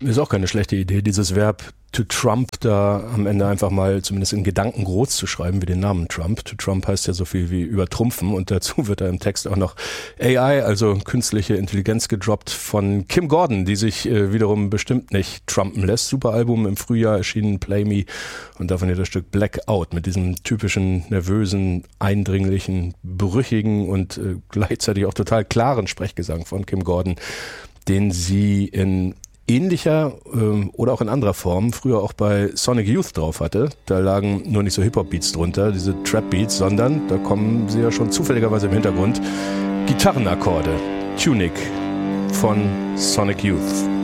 Ist auch keine schlechte Idee, dieses Verb to trump da am Ende einfach mal zumindest in Gedanken groß zu schreiben, wie den Namen Trump. To trump heißt ja so viel wie übertrumpfen und dazu wird da im Text auch noch AI, also künstliche Intelligenz, gedroppt von Kim Gordon, die sich wiederum bestimmt nicht trumpen lässt. Super Album im Frühjahr erschienen, Play Me, und davon hier das Stück Blackout mit diesem typischen, nervösen, eindringlichen, brüchigen und gleichzeitig auch total klaren Sprechgesang von Kim Gordon, den sie in ähnlicher oder auch in anderer Form früher auch bei Sonic Youth drauf hatte. Da lagen nur nicht so Hip-Hop-Beats drunter, diese Trap-Beats, sondern da kommen sie ja schon zufälligerweise im Hintergrund Gitarrenakkorde. Tunic von Sonic Youth.